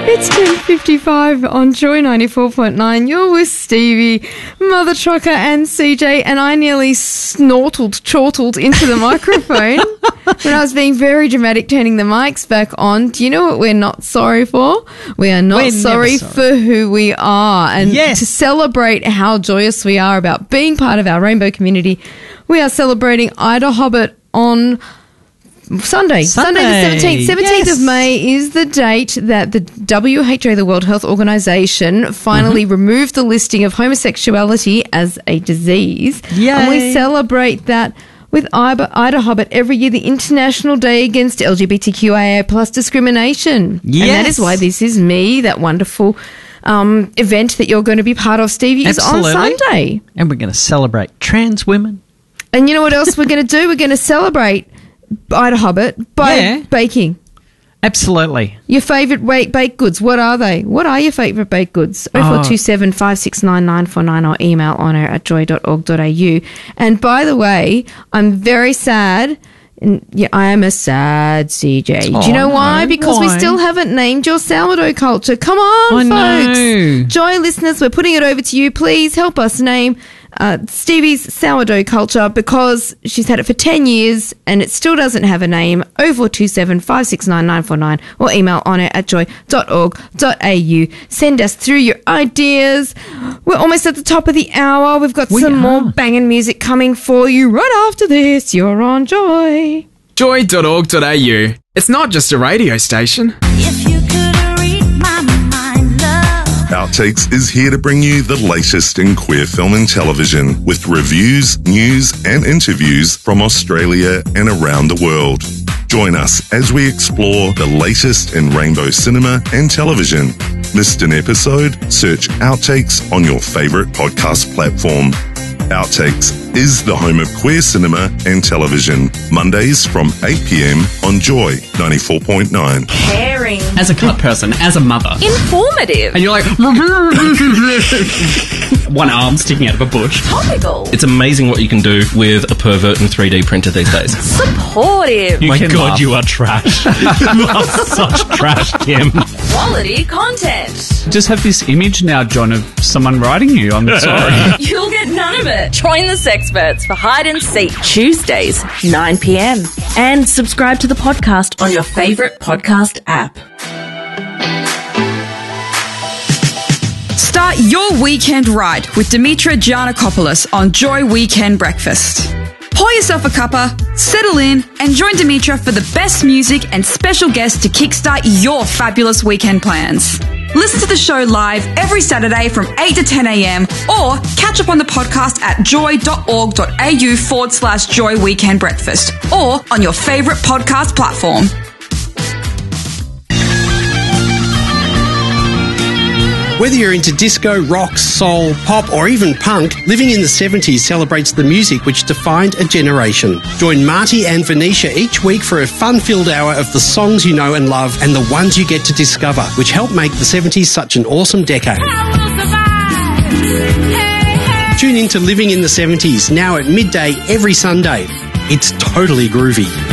It's 10:55 on Joy 94.9. You're with Stevie, Mother Trucker and CJ, and I nearly chortled into the microphone when I was being very dramatic turning the mics back on. Do you know what we're not sorry for? We're not sorry for who we are. And to celebrate how joyous we are about being part of our rainbow community, we are celebrating Ida Hobbit on Sunday the 17th. 17th of May is the date that the WHO, the World Health Organization, finally removed the listing of homosexuality as a disease. Yay. And we celebrate that with Ida Hobbit every year, the International Day Against LGBTQIA plus discrimination. Yes. And that is why This Is Me, that wonderful event that you're going to be part of, Stevie, is on Sunday. And we're going to celebrate trans women. And you know what else we're going to do? We're going to celebrate Ida Hobbit by baking. Absolutely. Your favourite baked goods, what are they? What are your favourite baked goods? 0427 569 949 or email honour@joy.org.au. And by the way, I'm very sad. I am a sad CJ. Do you know why? Because we still haven't named your sourdough culture. Come on, folks. No. Joy listeners, we're putting it over to you. Please help us name Stevie's sourdough culture, because she's had it for 10 years and it still doesn't have a name. 0427 569 949 or email honour@joy.org.au. Send us through your ideas. We're almost at the top of the hour. We've got some more banging music coming for you right after this. You're on Joy. Joy.org.au. It's not just a radio station. If you could read my mind, love. Outtakes is here to bring you the latest in queer film and television, with reviews, news and interviews from Australia and around the world. Join us as we explore the latest in rainbow cinema and television. Missed an episode? Search Outtakes on your favourite podcast platform. Outtakes is the home of queer cinema and television. Mondays from 8 p.m. on Joy 94.9. Caring. As a cut person, as a mother. Informative. And you're like... one arm sticking out of a bush. Topical. It's amazing what you can do with a pervert and 3D printer these days. Supportive. My God, you are trash. You are such trash, Kim. Quality content. Just have this image now, John, of someone writing you. I'm sorry. You'll get none of it. Join the Sexperts for Hide and Seek Tuesdays, 9 p.m. And subscribe to the podcast on your favourite podcast app. Start your weekend right with Dimitra Giannakopoulos on Joy Weekend Breakfast. Pour yourself a cuppa, settle in, and join Dimitra for the best music and special guests to kickstart your fabulous weekend plans. Listen to the show live every Saturday from 8 to 10 a.m. or catch up on the podcast at joy.org.au/Joy Weekend Breakfast or on your favourite podcast platform. Whether you're into disco, rock, soul, pop or even punk, Living in the 70s celebrates the music which defined a generation. Join Marty and Venetia each week for a fun-filled hour of the songs you know and love and the ones you get to discover, which help make the 70s such an awesome decade. Tune in to Living in the 70s, now at midday every Sunday. It's totally groovy.